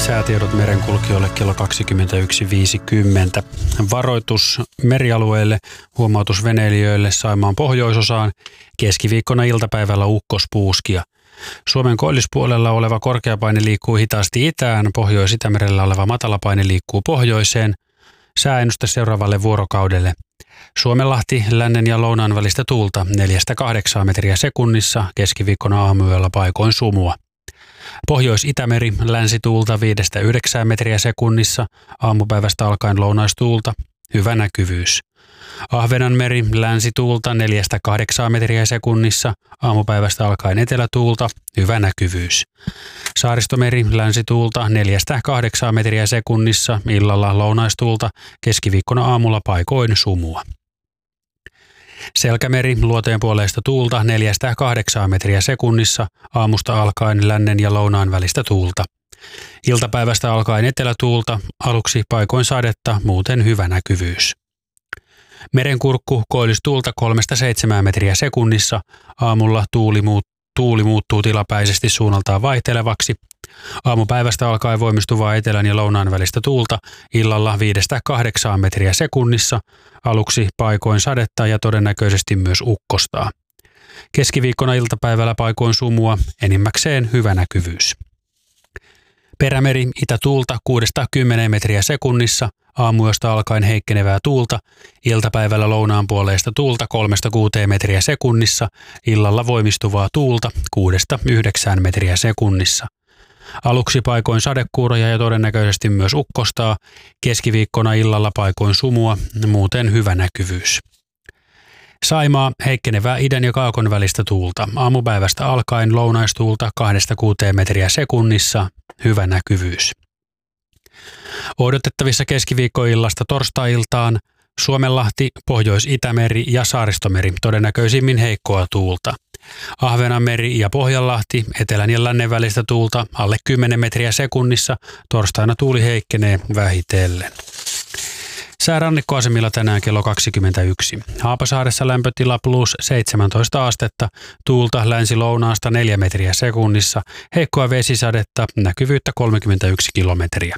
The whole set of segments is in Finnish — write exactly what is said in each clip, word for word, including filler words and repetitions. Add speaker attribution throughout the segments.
Speaker 1: Säätiedot merenkulkijoille kello kaksikymmentäyksi viisikymmentä. Varoitus merialueille, huomautus veneilijöille Saimaan pohjoisosaan. Keskiviikkona iltapäivällä ukkospuuskia. Suomen koillispuolella oleva korkeapaine liikkuu hitaasti itään, Pohjois-Itämerellä oleva matalapaine liikkuu pohjoiseen. Sääennuste seuraavalle vuorokaudelle. Suomenlahti, lännen ja lounaan välistä tuulta neljästä kahdeksaan metriä sekunnissa, keskiviikkona aamuyöllä paikoin sumua. Pohjois-Itämeri, länsituulta viidestä yhdeksään metriä sekunnissa, aamupäivästä alkaen lounaistuulta, hyvä näkyvyys. Ahvenanmeri, länsituulta neljästä kahdeksaan metriä sekunnissa, aamupäivästä alkaen etelätuulta, hyvä näkyvyys. Saaristomeri, länsituulta neljästä kahdeksaan metriä sekunnissa, illalla lounaistuulta, keskiviikkona aamulla paikoin sumua. Selkämeri, luoteen puoleista tuulta neljästä kahdeksaan metriä sekunnissa, aamusta alkaen lännen ja lounaan välistä tuulta. Iltapäivästä alkaen etelätuulta, aluksi paikoin sadetta, muuten hyvä näkyvyys. Merenkurkku, koillistuulta kolmesta seitsemään metriä sekunnissa, aamulla tuuli, muut, tuuli muuttuu tilapäisesti suunnaltaan vaihtelevaksi. Aamupäivästä alkaen voimistuvaa etelän ja lounaan välistä tuulta, illalla viidestä kahdeksaan metriä sekunnissa, aluksi paikoin sadetta ja todennäköisesti myös ukkostaa. Keskiviikkona iltapäivällä paikoin sumua, enimmäkseen hyvä näkyvyys. Perämeri, itätuulta kuudesta kymmeneen metriä sekunnissa, aamuyöstä alkaen heikkenevää tuulta, iltapäivällä lounaan puoleista tuulta kolmesta kuuteen metriä sekunnissa, illalla voimistuvaa tuulta kuudesta yhdeksään metriä sekunnissa. Aluksi paikoin sadekuuroja ja todennäköisesti myös ukkostaa, keskiviikkona illalla paikoin sumua, muuten hyvä näkyvyys. Saimaa, heikkenevää idän ja kaakon välistä tuulta, aamupäivästä alkaen lounaistuulta kahdesta kuuteen metriä sekunnissa, hyvä näkyvyys. Odotettavissa keskiviikkoillasta torstai-iltaan Suomenlahti, Pohjois-Itämeri ja Saaristomeri todennäköisimmin heikkoa tuulta. Ahvenanmeri ja Pohjanlahti, etelän ja lännen välistä tuulta alle kymmenen metriä sekunnissa, torstaina tuuli heikkenee vähitellen. Sää rannikkoasemilla tänään kello kaksikymmentäyksi. Haapasaaressa lämpötila plus seitsemäntoista astetta, tuulta länsi-lounaasta neljä metriä sekunnissa, heikkoa vesisadetta, näkyvyyttä kolmekymmentäyksi kilometriä.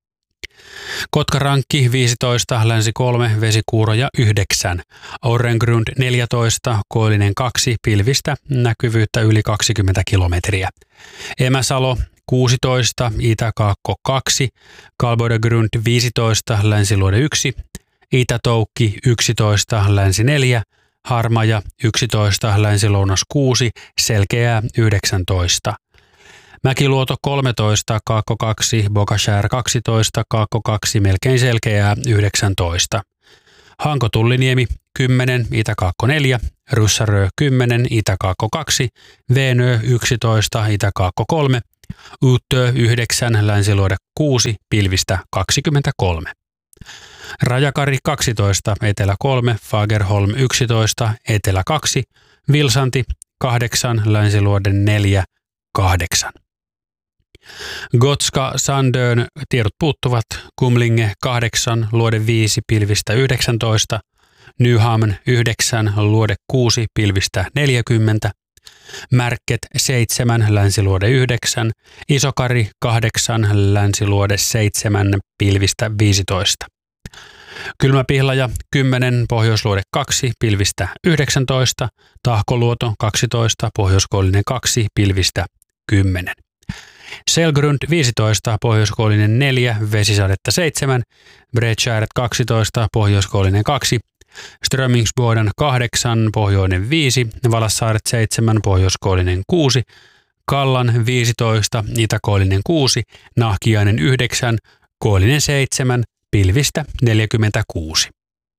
Speaker 1: Kotkarankki viisitoista, länsi kolme, vesikuuroja yhdeksän, Orrengrund neljätoista, koillinen kaksi, pilvistä, näkyvyyttä yli kaksikymmentä kilometriä. Emäsalo kuusitoista, Itä-Kaakko kaksi, Kalbodegrund viisitoista, länsiluode yksi, Itä-Toukki yksitoista, länsi neljä, Harmaja yksitoista, länsi-lounas kuusi, Selkeää yhdeksäntoista. Mäkiluoto kolmetoista, Kaakko kaksi, Bogashär kaksitoista, Kaakko kaksi, melkein Selkeää yhdeksäntoista. Hanko-Tulliniemi kymmenen, Itä-Kaakko neljä, Ryssärö kymmenen, Itä-Kaakko kaksi, Veenö yksitoista, Itä-Kaakko kolme, Uttö yhdeksän, länsiluode kuusi, pilvistä kaksikymmentäkolme. Rajakari kaksitoista, Etelä kolme, Fagerholm yksitoista, Etelä kaksi, Vilsanti kahdeksan, länsiluode neljä, kahdeksan. Gotska Sandön tiedot puuttuvat, Kumlinge kahdeksan, luode viisi, pilvistä yhdeksäntoista, Nyhamn yhdeksän, luode kuusi, pilvistä neljäkymmentä, Märket seitsemän, länsiluode yhdeksän, Isokari kahdeksan, länsiluode seitsemän, pilvistä viisitoista. Kylmäpihlaja kymmenen, pohjoisluode kaksi, pilvistä yhdeksäntoista, Tahkoluoto kaksitoista, pohjoiskoillinen kaksi, pilvistä kymmenen. Selgrund viisitoista, pohjoiskoillinen neljä, vesisadetta seitsemän, Bredskäret kaksitoista, pohjoiskoillinen kaksi, Strömingsboden kahdeksan, pohjoinen viisi, Valassaaret seitsemän, pohjoiskoillinen kuusi, Kallan viisitoista, itäkoillinen kuusi, Nahkiainen yhdeksän, koillinen seitsemän, pilvistä neljäkymmentäkuusi.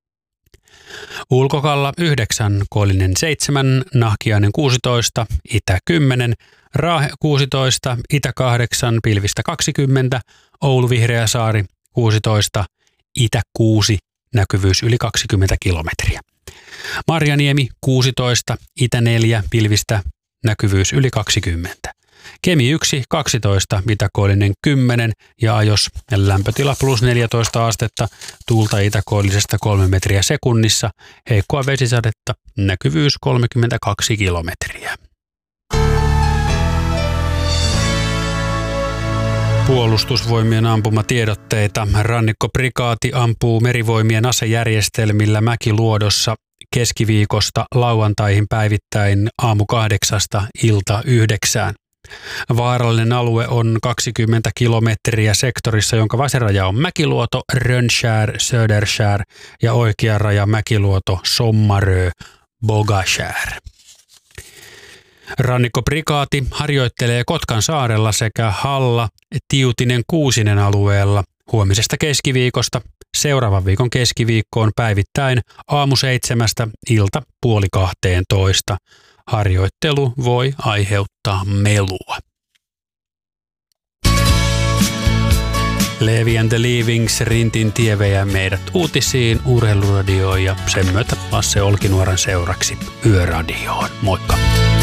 Speaker 1: Ulkokalla yhdeksän, koillinen seitsemän, Nahkiainen kuusitoista, itä kymmenen, Raahe kuusitoista, itä kahdeksan, pilvistä kaksikymmentä, Oulu Vihreäsaari kuusitoista, itä kuusi, näkyvyys yli kaksikymmentä kilometriä. Marjaniemi kuusitoista, itä neljä, pilvistä, näkyvyys yli kaksikymmentä. Kemi yksi, kaksitoista, itäkoillinen kymmenen ja Ajos lämpötila plus neljätoista astetta, tuulta itäkoillisesta kolme metriä sekunnissa, heikkoa vesisadetta, näkyvyys kolmekymmentäkaksi kilometriä. Puolustusvoimien ampumatiedotteita. Rannikkoprikaati ampuu merivoimien asejärjestelmillä Mäkiluodossa keskiviikosta lauantaihin päivittäin aamu kahdeksasta ilta yhdeksään. Vaarallinen alue on kaksikymmentä kilometriä sektorissa, jonka vasen raja on Mäkiluoto, Rönnskär, Söderskär ja oikea raja Mäkiluoto, Sommarö, Bogaskär. Rannikkoprikaati harjoittelee Kotkan saarella sekä Halla, Tiutinen, Kuusinen alueella huomisesta keskiviikosta seuraavan viikon keskiviikkoon päivittäin aamu seitsemästä ilta puoli kahteentoista. Harjoittelu voi aiheuttaa melua. Levi and the Leavings, Rintin tie vie meidät uutisiin, urheiluradioon ja sen myötä Lasse Olkinuoran seuraksi Yöradioon. Moikka!